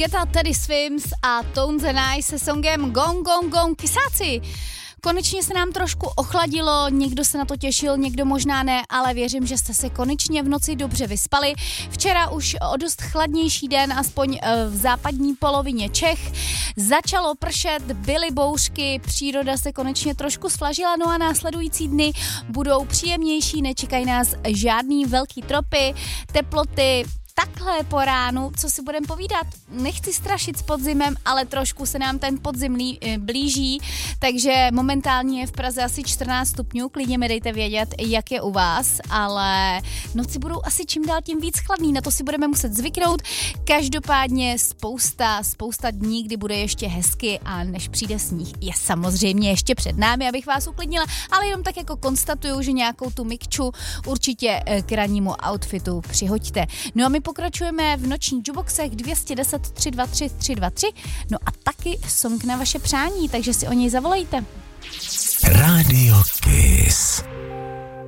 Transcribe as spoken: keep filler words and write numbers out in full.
Guetta, Teddy Swims a Tones and I se songem Gong Gong Gong. Kysáci, konečně se nám trošku ochladilo, někdo se na to těšil, někdo možná ne, ale věřím, že jste se konečně v noci dobře vyspali. Včera už o dost chladnější den, aspoň v západní polovině Čech. Začalo pršet, byly bouřky, příroda se konečně trošku sflažila, no a následující dny budou příjemnější, nečekají nás žádný velký tropy, teploty. Takhle po ránu, co si budeme povídat, nechci strašit s podzimem, ale trošku se nám ten podzim lí, blíží, takže momentálně je v Praze asi čtrnáct stupňů, klidně mi dejte vědět, jak je u vás, ale noci budou asi čím dál tím víc chladný, na to si budeme muset zvyknout. Každopádně spousta, spousta dní, kdy bude ještě hezky a než přijde sníh, je samozřejmě ještě před námi, abych vás uklidnila, ale jenom tak jako konstatuju, že nějakou tu mikču určitě k rannímu outfitu přihoďte. No a my pokračujeme v nočních juboxech dvě stě deset tři dva tři tři dva tři, no a taky song na vaše přání, takže si o něj zavolejte. Radio Kiss.